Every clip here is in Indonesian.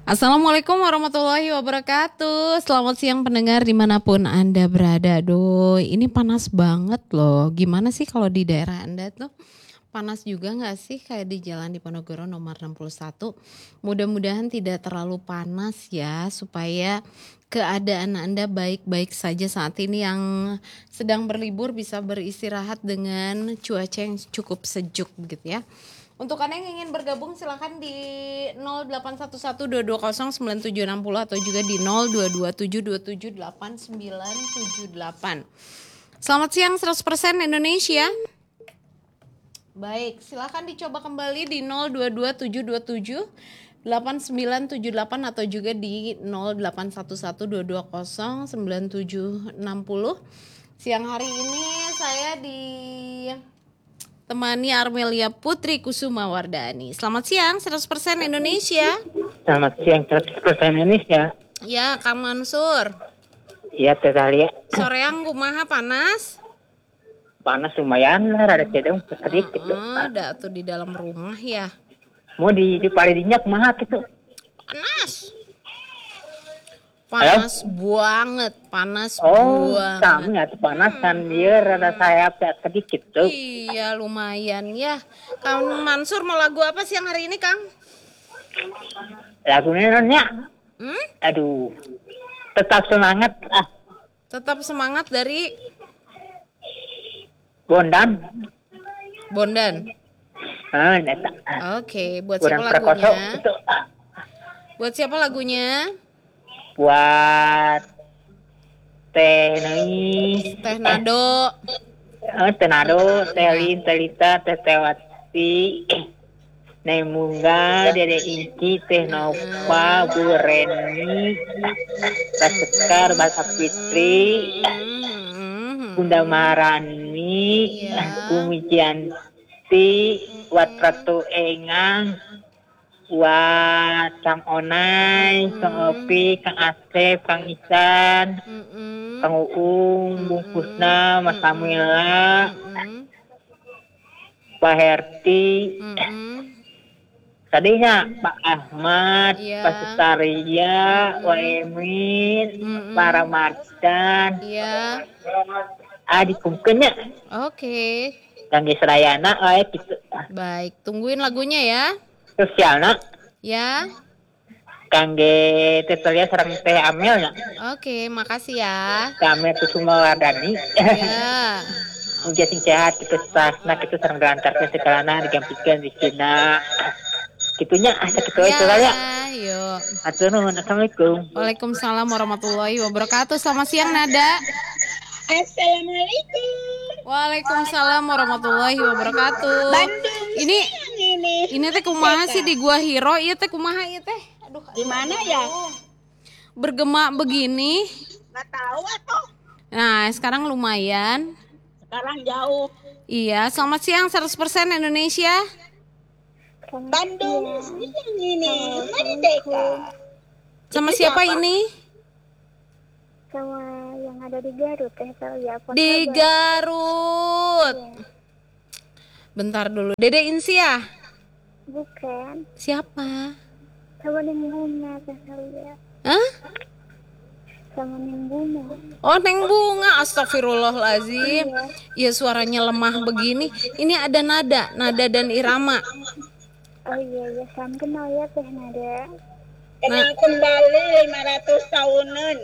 Assalamualaikum warahmatullahi wabarakatuh. Selamat siang pendengar dimanapun Anda berada. Aduh, ini panas banget loh. Gimana sih kalau di daerah Anda tuh? Panas juga gak sih kayak di Jalan Diponegoro nomor 61? Mudah-mudahan tidak terlalu panas ya, supaya keadaan Anda baik-baik saja saat ini. Yang sedang berlibur bisa beristirahat dengan cuaca yang cukup sejuk gitu ya. Untuk Anda yang ingin bergabung silahkan di 081122097760 atau juga di 0227278978. Selamat siang 100% Indonesia. Baik, silahkan dicoba kembali di 0227278978 atau juga di 081122097760. Siang hari ini saya ditemani Armelia Putri Kusuma Wardani. Selamat siang 100% Indonesia. Selamat siang 100% Indonesia. Ya, Kang Mansur. Iya, Teh Dahlia. Soreang kumaha panas? Panas lumayan lah, rada cedeng sedikit gitu. Ada tuh di dalam rumah ya. Mau di paledinya kumaha gitu. Panas. Panas banget, panas Oh, banget. kami atuh panasan dia rada sayap sedikit tuh. Iya, lumayan ya. Kang Mansur mau lagu apa siang hari ini, Kang? Lagunya nonnya. Aduh. Tetap semangat ah. Tetap semangat dari Bondan. Neta. Oke, buat Kurang siapa perkoso lagunya? gitu. Buat siapa lagunya? Buat Teh Nai. Teh Nado. Teh Nado, Teh Lin, Teh Lita, Teh Tewati, Nai Mungga, Dede Inci, Teh Nova, Bu Reni, Mbak Sekar, Mbak Fitri, Bunda Marani, Iya. Bu Mijianti, Wat Ratu Engang, Wat Kang Onai, Kang Opi, Kang Asep, Kang Isan, Kang Uung, Bung Kusna, Mas Kamila, Pak Herti, tadinya Pak Ahmad, Iya. Pak Susaria, Pak Emin, Pak Ramadhan, Iya. dikumpulnya Oke. Kangge Serayana, gitu. Baik, tungguin lagunya ya. Sosialna, Ya. Kangge Tetelia sareng Teh Amelnya, Oke, makasih ya. Teh Amel Kusuma Wardani. Ya. Mugia sing sehat kitu sasna kitu sareng dilantarkeun sekalana digampikeun di Cina. Kitunya sakitu Ya, itu ya. yuk. Atur nuhun. Assalamualaikum. Waalaikumsalam warahmatullahi wabarakatuh. Selamat siang Nada. Assalamualaikum. Waalaikumsalam warahmatullahi wabarakatuh. Bandung. Ini teh kumaha sih di Gua Hiro? Iya teh kumaha ieu teh? Aduh, Di mana ya? bergema begini. Nggak tahu atau Nah, sekarang lumayan. sekarang jauh. Iya, selamat siang 100% Indonesia. Bandung siang ini. Merdeka. Sama siapa ini? Sama yang ada di Garut ya, apa Di kabar? Garut. Bentar dulu. Dede Insia. Bukan, Siapa? sama Neng Bunga ya. Hah? Sama Neng Bunga. Oh, Neng Bunga. Astagfirullahalazim. Ya suaranya lemah begini. Ini ada nada dan irama. Oh iya, salam kenal ya Teh Nada. Kenal kembali 500 tahunan.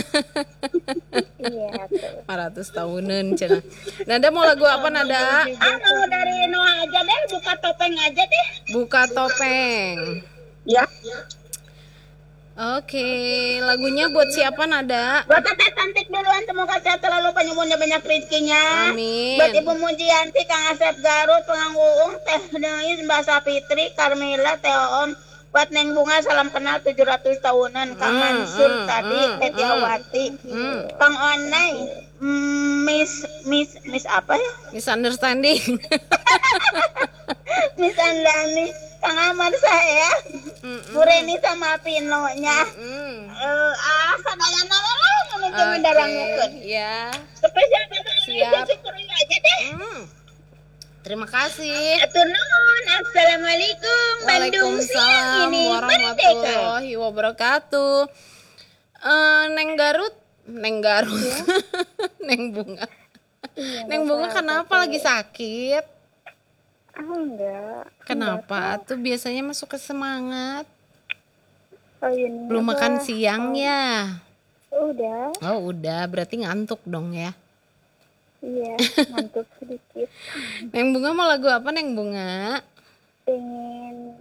Iya tuh. 400 tahunan cenah. Nada mau lagu apa Nada? Mau dari Noah aja deh, buka topeng aja deh. Buka topeng. Ya. Oke, lagunya buat siapa Nada? Buat Teteh cantik duluan, semoga sehat selalu penyembuhnya banyak rezekinya. Amin. Buat Ibu Mujianti, Kang Asep Garut, Kang Uung, Teh Neis, Mbak Sapitri, Carmila, Teh Om. Buat Neng Bunga, salam kenal 700 tahunan. Kang Mansur tadi, Teh Tiawati, Kang Onai, Miss apa ya? Misunderstanding. Miss Andani, Kang Amar saya, Bu Reni sama Pino-nya. Sadayana lah, menuju mendarangkeun. Ya. Spesial Siap. Indonesia aja deh. Terima kasih. Atur nuhun. Assalamualaikum. Bandung siang Waalaikumsalam ini merdeka. warahmatullahi wabarakatuh. Neng Garut. Ya. Neng Bunga. Iya, Neng Bunga kenapa lagi sakit? Enggak. Kenapa? Tuh biasanya masuk ke semangat. Oh ini Belum makan siang ya? Udah. Oh udah, berarti ngantuk dong ya. Iya, ngantuk sedikit. Neng Bunga mau lagu apa Neng Bunga? Pengen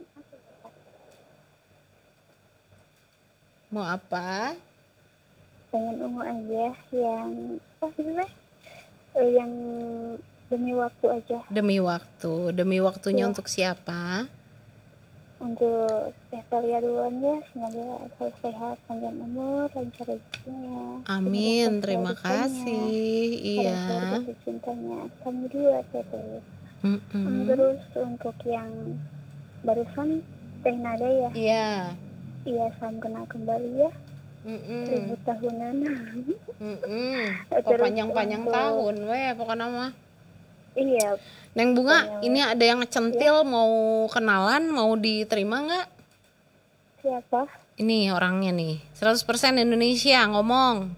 Mau apa? pengen ungu aja yang apa sih yang demi waktu aja. Demi waktunya Iya. untuk siapa? Untuk Teh duluan ya, semoga selalu sehat, panjang umur, lancar rezekinya. Amin, terima kasih. Iya. Jatuh cintanya. Kami dua Teteh. Mm-mm. Terus untuk yang barusan Teh Nada ya, Iya. iya salam kenal kembali ya, Mm-mm. 1000 tahunan. Mm-mm. Terus Panjang-panjang untuk- tahun, weh pokoknya mah. Iya, Neng Bunga, Pokoknya, ini ada yang centil mau kenalan, mau diterima nggak? siapa? Ini orangnya nih, 100% Indonesia ngomong.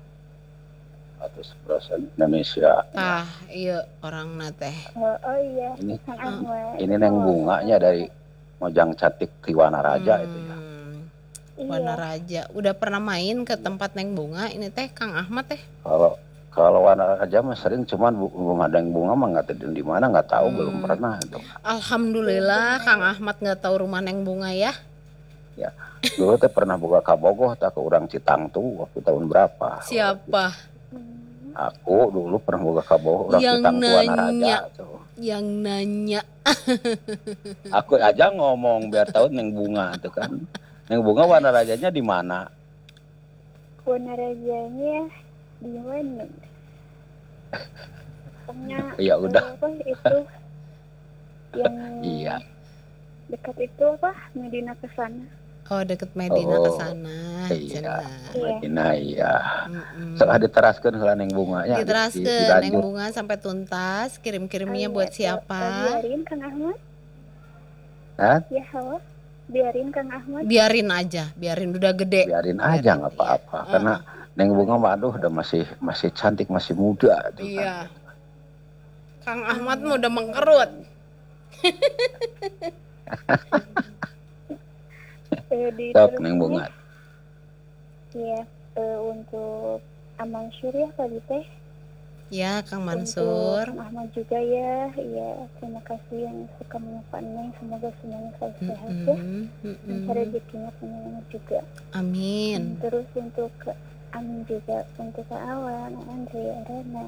100% Indonesia. Tah, iya orang teh. Oh iya, Ini Kang Ahmad. ini Neng Bunganya dari Mojang Cantik Tiwana Raja itu ya. Iya. Wana Raja. Udah pernah main ke tempat Neng Bunga? Ini teh Kang Ahmad teh. Kalau Wana Raja mah sering, cuman bunga Neng Bunga mah nggak tahu di mana, nggak tahu, belum pernah itu. Alhamdulillah Kang Ahmad nggak tahu rumah Neng Bunga ya. Ya, dulu teh pernah buka kabogoh tak ke urang Citang tuh waktu tahun berapa? Siapa Aku dulu pernah buka kabogoh urang Yang Citang tuh Wana nanya. Raja tuh. yang nanya? Aku aja ngomong biar tahu Neng Bunga tuh kan. Neng Bunga Wana Rajanya di mana? Warna rajanya di mana? Pokoknya Ya udah. apa itu yang Iya. dekat itu apa? Medina ke sana. Oh deket Medina Oh, ke sana. Iya. Iya. Madinah iya. Mm-mm. Setelah diteraskan heula Neng Bunganya. Diteraskeun Neng dilanjut. Bunga sampai tuntas. Kirim-kirimnya Oh, buat iya. siapa? Biarin Kang Ahmad. Hah? Ya halo. Biarin Kang Ahmad. Biarin aja, biarin udah gede. Biarin aja nggak apa-apa. iya. Karena Neng Bunga mah aduh udah masih cantik, masih muda tuh kan. Iya. Kang Ahmad mah udah mengkerut. Sok Neng Bunga. Iya, untuk Amansur ya Pak Teh. Ya Kang Mansur. Untuk Ahmad juga ya. Iya, terima kasih yang suka menyapa Neng. Semoga semuanya selalu sehat ya. Dan rezekinya punya juga. Amin. Terus untuk Amin juga untuk Kak Awan, Andre, Rena,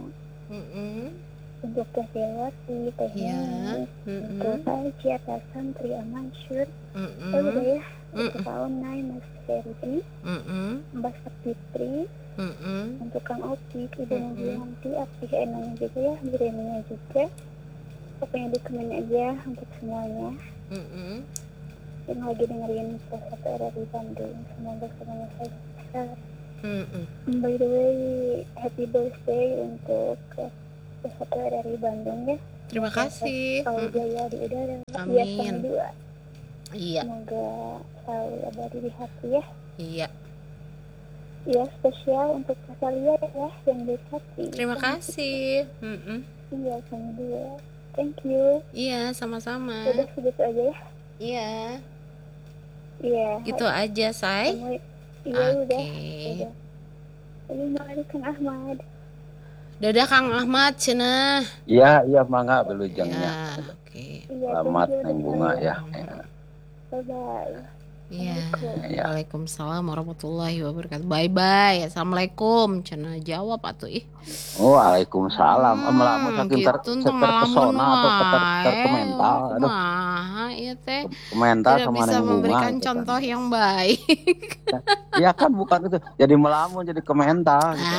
untuk Teh Dewati, Teh Ya. Neni, untuk Kak Aji atas santri Amansur. Udah ya. Untuk Kak Onai, Mas Ferdi, Mbak Sapitri, untuk Kang Opik, Ibu Nanti, Aktif Enanya juga ya, Bireninya juga. Pokoknya dikemen aja untuk semuanya yang lagi dengerin satu RRI Bandung. Semoga semuanya sehat. By the way, happy birthday untuk satu RRI Bandung ya. Terima kasih. Kalau jaya di udara. Amin. Ya, kami dua. Iya. Semoga selalu abadi di hati ya. Iya. Ya, spesial untuk Kasalia ya yang dekat. Terima kasih. Iya, kami dua. Thank you. Iya, sama-sama. Udah segitu aja ya. Iya. Iya. Gitu aja, Say. Kamu, iya Oke. udah. Ini mari Kang Ahmad. Dadah Kang Ahmad, cenah. Iya, mangga belujengnya. Ya, oke. Iya, Selamat thank you, Neng Bunga ya. Bye-bye. Iya. Ya. Waalaikumsalam warahmatullahi wabarakatuh. Bye-bye. Assalamualaikum. Cenah jawab atuh ih. Waalaikumsalam. Melamun saking gitu tuh terpesona atau terkemental. Aduh, Kumaha ieu teh? kemental Tidak sama bisa Neng Bunga. memberikan itu kan. contoh yang baik. Ya kan bukan itu. Jadi melamun jadi kemental gitu.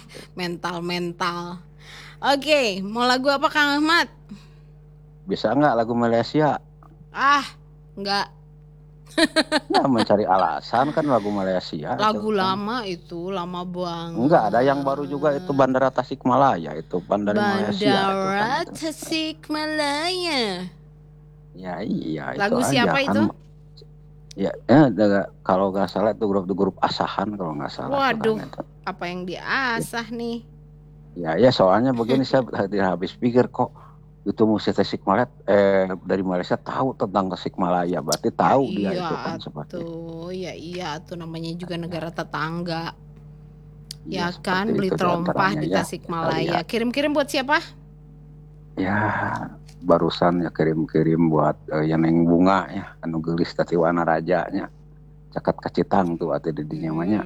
Mental. Oke, mau lagu apa Kang Ahmad? Bisa nggak lagu Malaysia? Enggak. Ya mencari alasan kan lagu Malaysia. Lagu itu kan. lama itu, lama banget. Enggak, ada yang baru juga itu Bandara Tasikmalaya itu, Bandara Malaysia itu Bandara kan. Tasikmalaya. Ya iya Lagu itu siapa aja itu? kan. Ya, kalau nggak salah itu grup Asahan kalau nggak salah. Waduh, itu. apa yang diasah nih? Ya soalnya begini saya tidak habis pikir kok itu musik Tasikmalaya dari Malaysia tahu tentang Tasikmalaya, berarti tahu dia itu kan seperti. Iya tuh namanya juga negara tetangga. Ya kan beli terompah di Tasikmalaya. Kirim-kirim buat siapa? Ya barusan ya kirim-kirim buat yang neng bunga ya anu gelis tati wana rajanya cakat kacitang tuh ati di namanya.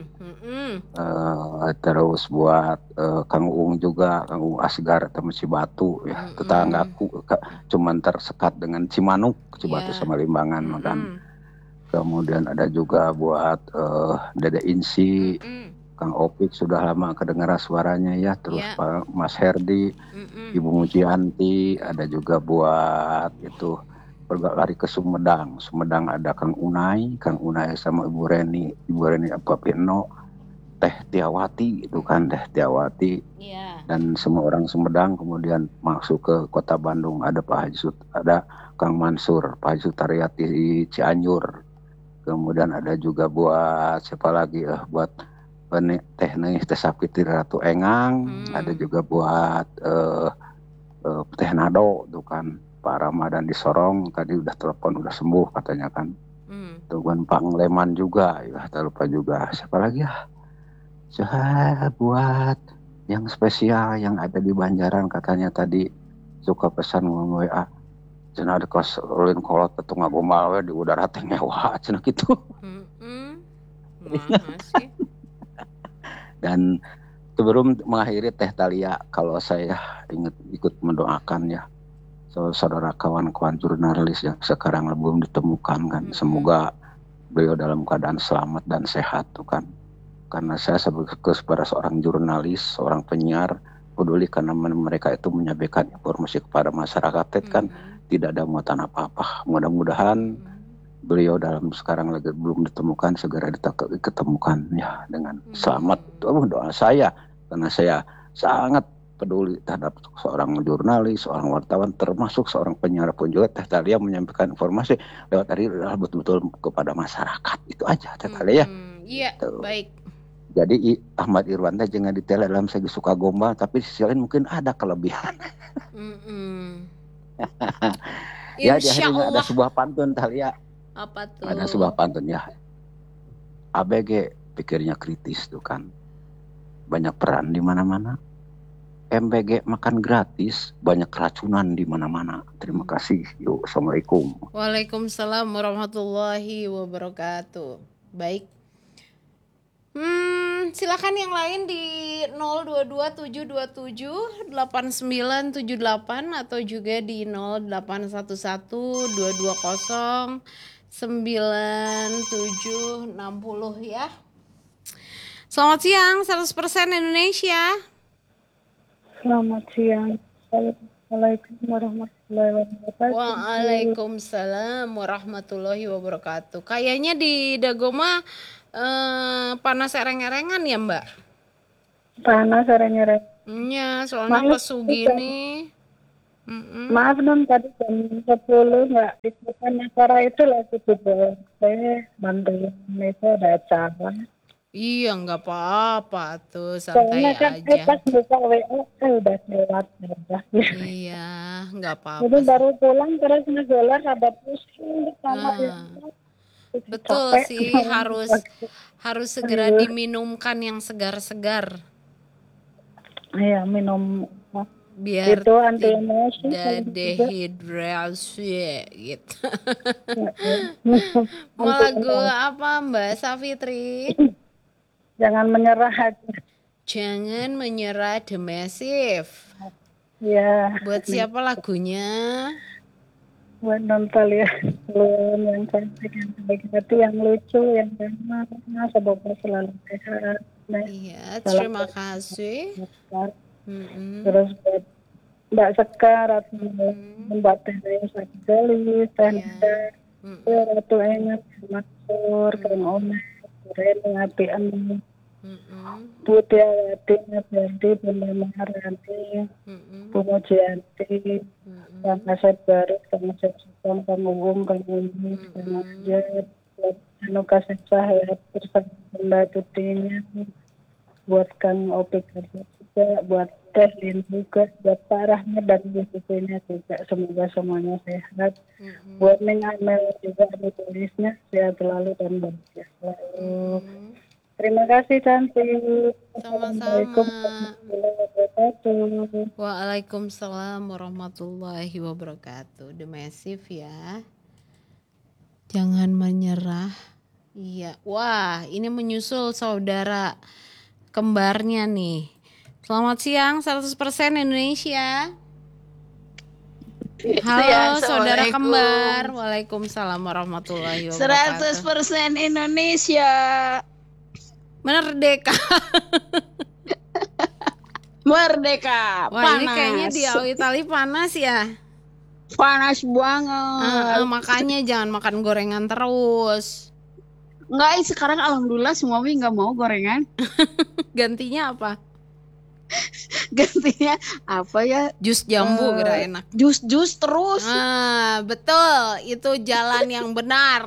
Terus buat Kang Uung juga, Kang Uung Asgar temen Cibatu ya, tetanggaku cuman tersekat dengan Cimanuk, Cibatu sama Limbangan kan. Kemudian ada juga buat Dede Insi, Kang Opik sudah lama kedengaran suaranya ya, terus Pak Mas Herdi, Ibu Mujianti, ada juga buat itu lari ke Sumedang ada Kang Unai sama Ibu Reni apa Pino, Teh Tiawati itu kan, Teh Tiawati dan semua orang Sumedang. Kemudian masuk ke kota Bandung ada Pak Haji ada Kang Mansur, Pak Haji Sutariati di Cianjur. Kemudian ada juga buat siapa lagi buat Teh Sapiti Ratu Engang, ada juga buat Teh Nado tuh kan, Pak Ramadan di Sorong tadi udah telepon udah sembuh katanya kan. Tuh kan Pangleman juga ya, tak lupa juga siapa lagi ya. Saya buat yang spesial yang ada di Banjaran katanya tadi suka pesan ngomong WA. Cenah ada kos ulin kolot atau ngagomal we di udara teh ngewa cenah gitu. Dan sebelum mengakhiri Teh Talia, kalau saya ikut mendoakan ya saudara kawan-kawan jurnalis yang sekarang belum ditemukan kan, semoga beliau dalam keadaan selamat dan sehat tuh kan. Karena saya sebagai seorang jurnalis, seorang penyiar peduli karena mereka itu menyampaikan informasi kepada masyarakat kan tidak ada muatan apa-apa. Mudah-mudahan beliau dalam sekarang lagi belum ditemukan segera ditemukan ya dengan selamat. Itu doa saya karena saya sangat peduli terhadap seorang jurnalis, seorang wartawan, termasuk seorang penyiar pun juga. Teh Talia menyampaikan informasi lewat dari betul-betul kepada masyarakat. Itu aja Teh Talia ya. Iya, baik. Jadi Ahmad Irwanda jangan ditela dalam segi suka gombal, tapi di sisi lain mungkin ada kelebihan. Ya di akhirnya ada sebuah pantun Talia. Apa tuh? Ada sebuah pantun ya. ABG pikirnya kritis tuh kan. Banyak peran di mana-mana. MBG makan gratis, banyak keracunan di mana-mana. Terima kasih. Yuk, Assalamualaikum. Waalaikumsalam warahmatullahi wabarakatuh. Baik. Silakan yang lain di 0227278978 atau juga di 081122099760 ya. Selamat siang, 100% Indonesia. Selamat siang. Assalamualaikum warahmatullahi wabarakatuh. Waalaikumsalam warahmatullahi wabarakatuh. Kayaknya di Dagoma panas ereng-erengan ya Mbak? Panas ereng-ereng. Iya, soalnya lesu gini. Maaf non, tadi jam 10 nggak ikutan acara itu lagi juga. Saya bantuin itu ada acara. Iya, nggak apa-apa tuh, santai kan aja. Pas buka WA udah lewat udah. Iya, nggak apa-apa. Jadi baru pulang terus ngegoler ada pusing sama betul capek. Sih harus segera diminumkan yang segar-segar. Iya, minum biar itu anti emosi tidak dehidrasi gitu. Mau lagu apa Mbak Safitri? Jangan menyerah. Jangan menyerah The Massive. Ya. Buat siapa lagunya? Buat Nontalia yang cantik, yang baik hati, yang lucu, yang ramah, semoga selalu sehat. Iya, terima kasih. Terus buat Mbak Sekar atau Mbak Teh yang sakit gelis, Ratu Engat, Maksur, Kang Omet, Ren, Ngapian, Budiawati, Ngabianti, Bunda Maharani, Pumujianti, Kang Asep Garut, Kang Asep Sukong, Kang Uung, Kang Umi, Kang Ajat, Anu Kasih Cahaya, bersama Bunda Tutinya, buat Kang Opik juga, buat Teh Lin juga, buat Pak Rahmat dan Bu Sufinya juga, semoga semuanya sehat. Buat Neng Amel juga ditulisnya sehat selalu dan bahagia selalu. Terima kasih cantik. Assalamualaikum warahmatullahi wabarakatuh. Waalaikumsalam warahmatullahi wabarakatuh. The Massive ya. Jangan menyerah. Iya. Wah, ini menyusul saudara kembarnya nih. Selamat siang 100% Indonesia. Halo saudara kembar. Waalaikumsalam warahmatullahi wabarakatuh. 100% Indonesia. Merdeka. Merdeka. Wah, ini Panas. kayaknya di Itali panas ya. Panas banget. Makanya jangan makan gorengan terus. Enggak, sekarang alhamdulillah semua nggak mau gorengan. Gantinya apa? Gantinya apa ya? Jus jambu kira enak. Jus terus. Betul, itu jalan yang benar.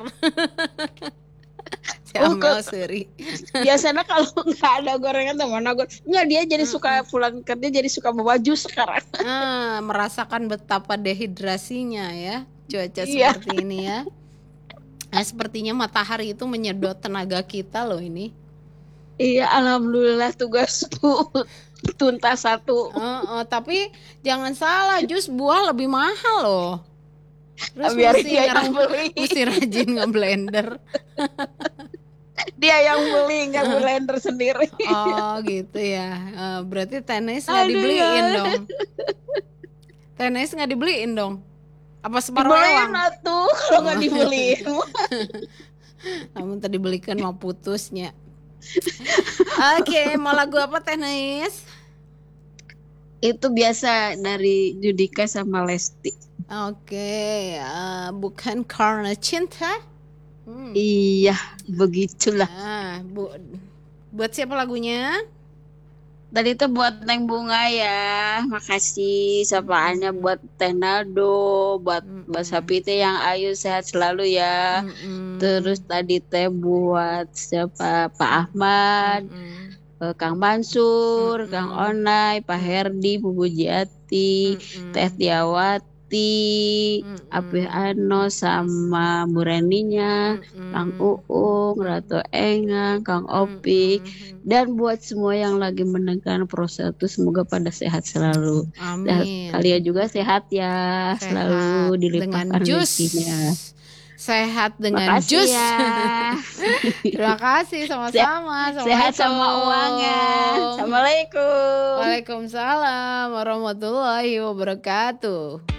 Amel Suri. Biasanya kalau nggak ada gorengan tuh mana nggak, dia jadi suka pulang kerja jadi suka bawa jus sekarang. Merasakan betapa dehidrasinya ya cuaca seperti ini ya. Sepertinya matahari itu menyedot tenaga kita loh ini. Iya, alhamdulillah tugasku tuntas satu. Tapi jangan salah, jus buah lebih mahal loh. Terus biar dia yang beli. Mesti rajin nge-blender. Dia yang beli, nggak blender sendiri. Oh gitu ya. Berarti tenis nggak dibeliin dong. Tenis nggak dibeliin dong. Apa separuh dibeliin uang? Tuh kalau nggak dibeliin. Namun tadi belikan mau putusnya. Oke, mau lagu apa tenis? Itu biasa dari Judika sama Lesti. Oke, bukan karena cinta. Iya, begitulah. Buat siapa lagunya? Tadi itu buat Neng Bunga ya, makasih. Sapaannya buat Teh Nado, buat Mbak Sapiti yang ayu sehat selalu ya. Terus tadi teh buat siapa? Pak Ahmad, Kang Mansur, Kang Onai, Pak Herdi, Bu Bujiati, Teh Tiawati, Apih Ano sama Bu Reninya, Kang Uung, Ratu Engang, Kang Opik, dan buat semua yang lagi mendengarkan proses itu semoga pada sehat selalu. Amin. Dan kalian juga sehat ya, selalu dilimpahkan rezekinya. Sehat dengan jus. Ya. Terima kasih sama-sama. Sehat sama uangnya. Assalamualaikum. Waalaikumsalam warahmatullahi wabarakatuh.